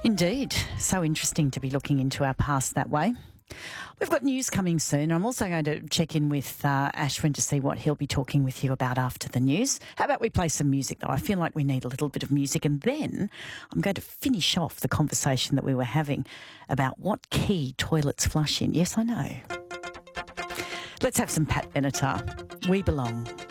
Indeed. So interesting to be looking into our past that way. We've got news coming soon. I'm also going to check in with Ashwin to see what he'll be talking with you about after the news. How about we play some music, though? I feel like we need a little bit of music. And then I'm going to finish off the conversation that we were having about what key toilets flush in. Yes, I know. Let's have some Pat Benatar. We Belong.